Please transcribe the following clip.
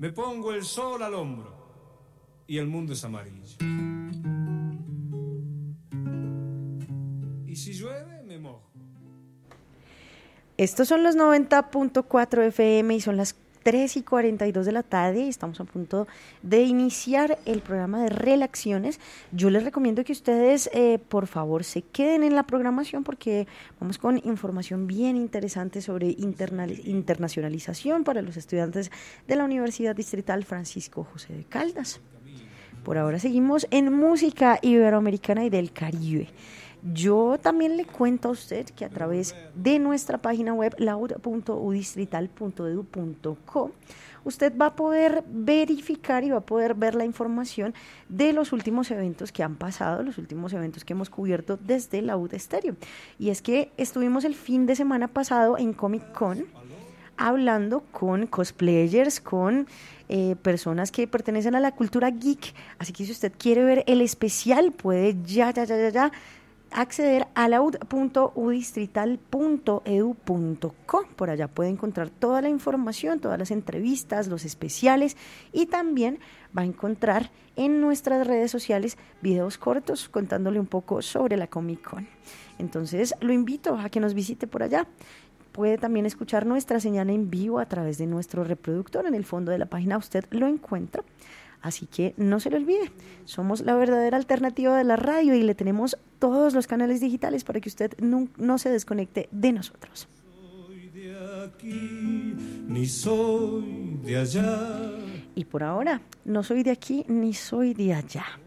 Me pongo el sol al hombro y el mundo es amarillo. Y si llueve, me mojo. Estos son los 90.4 FM y son las 3:42 de la tarde y estamos a punto de iniciar el programa de Relaciones. Yo les recomiendo que ustedes, por favor, se queden en la programación porque vamos con información bien interesante sobre internacionalización para los estudiantes de la Universidad Distrital Francisco José de Caldas. Por ahora seguimos en música iberoamericana y del Caribe. Yo también le cuento a usted que a través de nuestra página web laud.udistrital.edu.co usted va a poder verificar y va a poder ver la información de los últimos eventos que han pasado, los últimos eventos que hemos cubierto desde Laud Estéreo. Y es que estuvimos el fin de semana pasado en Comic Con hablando con cosplayers, con personas que pertenecen a la cultura geek. Así que si usted quiere ver el especial puede ya acceder a laud.udistrital.edu.co. Por allá puede encontrar toda la información, todas las entrevistas, los especiales y también va a encontrar en nuestras redes sociales videos cortos contándole un poco sobre la Comic Con. Entonces lo invito a que nos visite por allá. Puede también escuchar nuestra señal en vivo a través de nuestro reproductor. En el fondo de la página usted lo encuentra. Así que no se lo olvide, somos la verdadera alternativa de la radio y le tenemos todos los canales digitales para que usted no se desconecte de nosotros. Soy de aquí, ni soy de allá. Y por ahora, no soy de aquí ni soy de allá.